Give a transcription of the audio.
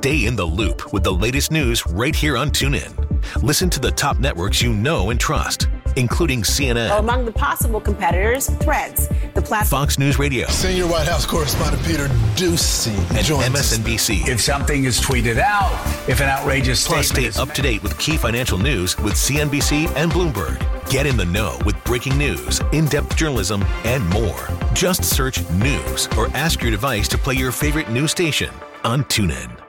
Stay in the loop with the latest news right here on TuneIn. Listen to the top networks you know and trust, including CNN. Among the possible competitors, Threads, the platform. Fox News Radio. Senior White House correspondent Peter Doocy and joins MSNBC. If something is tweeted out, if an outrageous Plus, statement stay up to date with key financial news with CNBC and Bloomberg. Get in the know with breaking news, in-depth journalism, and more. Just search news or ask your device to play your favorite news station on TuneIn.